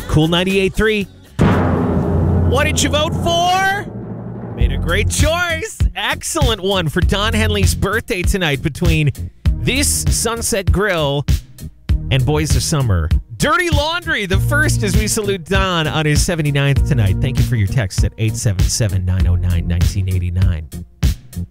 Cool 98.3. What did you vote for? Made a great choice. Excellent one for Don Henley's birthday tonight between this Sunset Grill and Boys of Summer. Dirty Laundry, the first as we salute Don on his 79th tonight. Thank you for your text at 877-909-1989.